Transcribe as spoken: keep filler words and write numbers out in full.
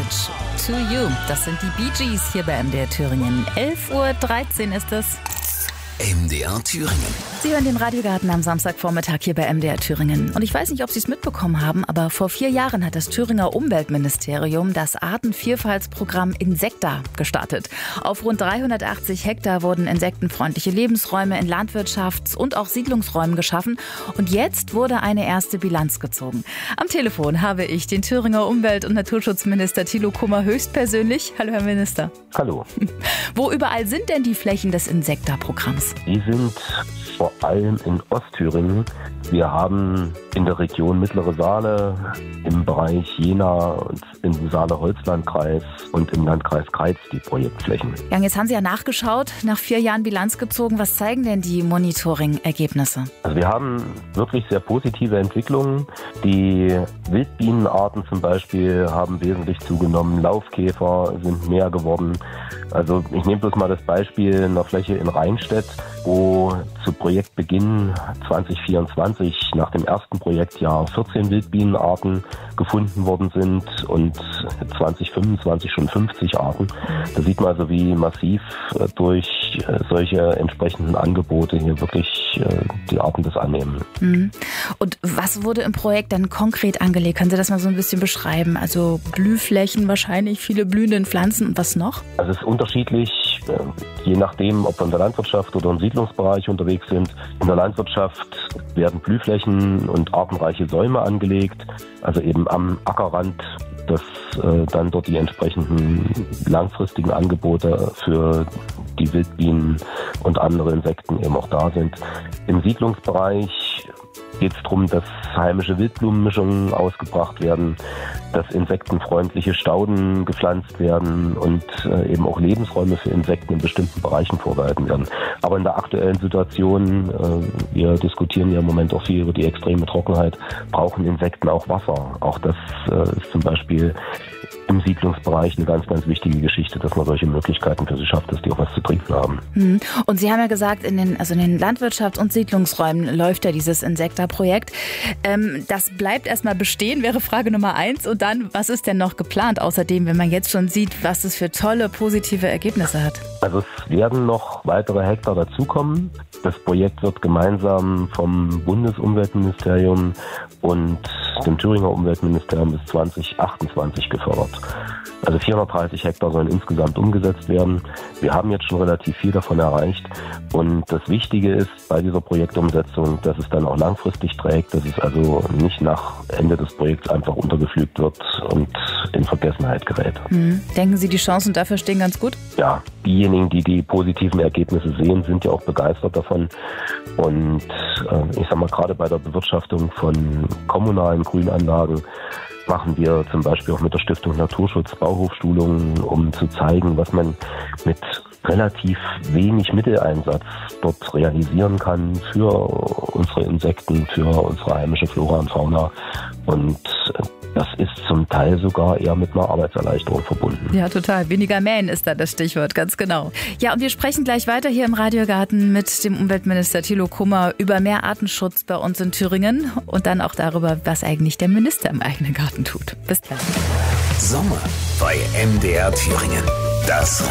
Message to You. Das sind die Bee Gees hier bei M D R Thüringen. elf Uhr dreizehn ist es. M D R Thüringen. Sie hören den Radiogarten am Samstagvormittag hier bei M D R Thüringen. Und ich weiß nicht, ob Sie es mitbekommen haben, aber vor vier Jahren hat das Thüringer Umweltministerium das Artenvielfaltsprogramm Insekta gestartet. Auf rund dreihundertachtzig Hektar wurden insektenfreundliche Lebensräume in Landwirtschafts- und auch Siedlungsräumen geschaffen. Und jetzt wurde eine erste Bilanz gezogen. Am Telefon habe ich den Thüringer Umwelt- und Naturschutzminister Thilo Kummer höchstpersönlich. Hallo, Herr Minister. Hallo. Wo überall sind denn die Flächen des Insekta-Programms? Die sind vor allem in Ostthüringen. Wir haben in der Region Mittlere Saale, im Bereich Jena und im Saale-Holzlandkreis und im Landkreis Kreiz die Projektflächen. Ja, und jetzt haben Sie ja nachgeschaut, nach vier Jahren Bilanz gezogen. Was zeigen denn die Monitoring-Ergebnisse? Also wir haben wirklich sehr positive Entwicklungen. Die Wildbienenarten zum Beispiel haben wesentlich zugenommen. Laufkäfer sind mehr geworden. Also ich nehme bloß mal das Beispiel einer Fläche in Rheinstedt, wo zu Projektbeginn zwanzig vierundzwanzig nach dem ersten Projektjahr vierzehn Wildbienenarten gefunden worden sind und zwanzig fünfundzwanzig schon fünfzig Arten. Da sieht man also, wie massiv durch solche entsprechenden Angebote hier wirklich die Arten das annehmen. Und was wurde im Projekt dann konkret angelegt? Können Sie das mal so ein bisschen beschreiben? Also Blühflächen wahrscheinlich, viele blühende Pflanzen und was noch? Also es ist unterschiedlich, je nachdem, ob wir in der Landwirtschaft oder im Siedlungsbereich unterwegs sind. In der Landwirtschaft werden Blühflächen und artenreiche Säume angelegt, also eben am Ackerrand, dass äh, dann dort die entsprechenden langfristigen Angebote für die Wildbienen und andere Insekten eben auch da sind. Im Siedlungsbereich geht es darum, dass heimische Wildblumenmischungen ausgebracht werden, dass insektenfreundliche Stauden gepflanzt werden und äh, eben auch Lebensräume für Insekten in bestimmten Bereichen vorgehalten werden. Aber in der aktuellen Situation, äh, wir diskutieren ja im Moment auch viel über die extreme Trockenheit, brauchen Insekten auch Wasser. Auch das äh, ist zum Beispiel im Siedlungsbereich eine ganz, ganz wichtige Geschichte, dass man solche Möglichkeiten für sie schafft, dass die auch was zu trinken haben. Und Sie haben ja gesagt, in den, also in den Landwirtschafts- und Siedlungsräumen läuft ja dieses Insekta-Projekt. Ähm, das bleibt erstmal bestehen, wäre Frage Nummer eins. Und dann, was ist denn noch geplant außerdem, wenn man jetzt schon sieht, was es für tolle, positive Ergebnisse hat? Also es werden noch weitere Hektar dazukommen. Das Projekt wird gemeinsam vom Bundesumweltministerium und dem Thüringer Umweltministerium bis zwanzig achtundzwanzig gefördert. Also vierhundertdreißig Hektar sollen insgesamt umgesetzt werden. Wir haben jetzt schon relativ viel davon erreicht. Und das Wichtige ist bei dieser Projektumsetzung, dass es dann auch langfristig trägt, dass es also nicht nach Ende des Projekts einfach untergepflügt wird und in Vergessenheit gerät. Hm. Denken Sie, die Chancen dafür stehen ganz gut? Ja, diejenigen, die die positiven Ergebnisse sehen, sind ja auch begeistert davon. Und äh, ich sag mal, gerade bei der Bewirtschaftung von kommunalen Grünanlagen machen wir zum Beispiel auch mit der Stiftung Naturschutz Bauhofschulungen, um zu zeigen, was man mit relativ wenig Mitteleinsatz dort realisieren kann für unsere Insekten, für unsere heimische Flora und Fauna. Und das ist zum Teil sogar eher mit einer Arbeitserleichterung verbunden. Ja, total. Weniger mähen ist da das Stichwort, ganz genau. Ja, und wir sprechen gleich weiter hier im Radiogarten mit dem Umweltminister Thilo Kummer über mehr Artenschutz bei uns in Thüringen und dann auch darüber, was eigentlich der Minister im eigenen Garten tut. Bis gleich. Sommer bei M D R Thüringen. Das